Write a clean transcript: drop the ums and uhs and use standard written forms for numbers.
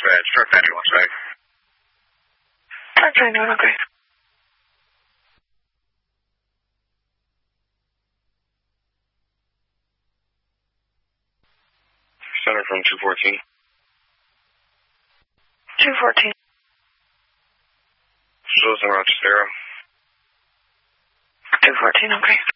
ahead. Start ambulance, right? Okay, no, okay. Center from 214. 214. Shows in Rochester. 214, okay.